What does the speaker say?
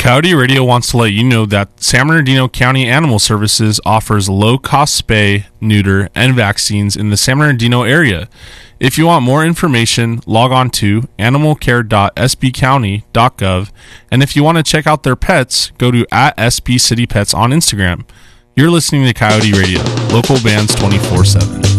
Coyote Radio wants to let you know that San Bernardino County Animal Services offers low-cost spay, neuter, and vaccines in the San Bernardino area. If you want more information, log on to animalcare.sbcounty.gov, and if you want to check out their pets, go to @SBCityPets on Instagram. You're listening to Coyote Radio, local bands 24/7.